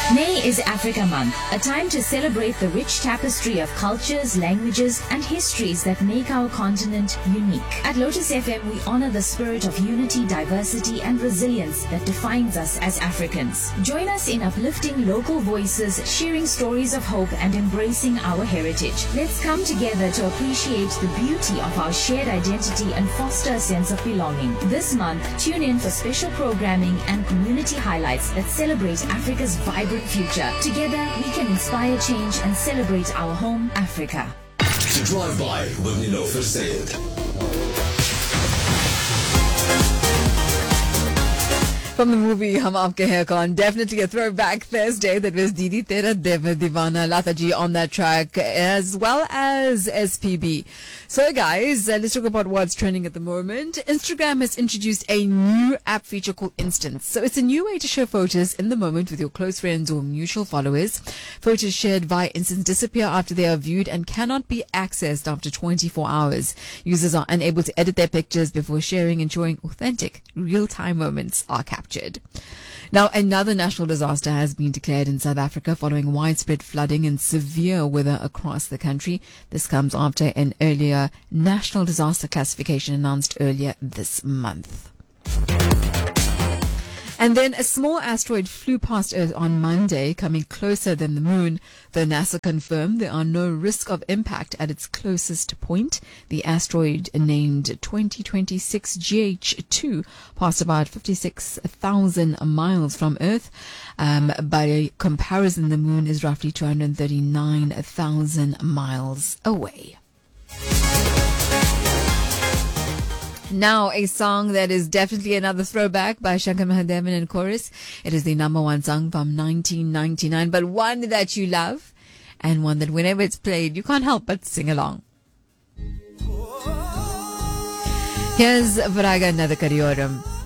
May is Africa Month, a time to celebrate the rich tapestry of cultures, languages, and histories that make our continent unique. At Lotus FM, we honor the spirit of unity, diversity, and resilience that defines us as Africans. Join us in uplifting local voices, sharing stories of hope, and embracing our heritage. Let's come together to appreciate the beauty of our shared identity and foster a sense of belonging. This month, tune in for special programming and community highlights that celebrate Africa's vibrant future. Together, we can inspire change and celebrate our home, Africa. To drive by with Nilofer Sayed. From the movie Hum Aapke Hain Kaun, definitely a throwback Thursday. That was Didi Tera Deva Divana, Lataji on that track, as well as SPB. So guys, let's talk about what's trending at the moment. Instagram has introduced a new app feature called Instance. So it's a new way to share photos in the moment with your close friends or mutual followers. Photos shared via Instance disappear after they are viewed and cannot be accessed after 24 hours. Users are unable to edit their pictures before sharing, ensuring authentic, real-time moments are captured. Now, another national disaster has been declared in South Africa following widespread flooding and severe weather across the country. This comes after an earlier national disaster classification announced earlier this month. And then a small asteroid flew past Earth on Monday, coming closer than the moon. Though NASA confirmed there are no risk of impact at its closest point. The asteroid, named 2026 GH2, passed about 56,000 miles from Earth. By comparison, the moon is roughly 239,000 miles away. Now, a song that is definitely another throwback by Shankar Mahadevan and Chorus. It is the number one song from 1999, but one that you love and one that whenever it's played, you can't help but sing along. Here's Varaga Nadakariyoram.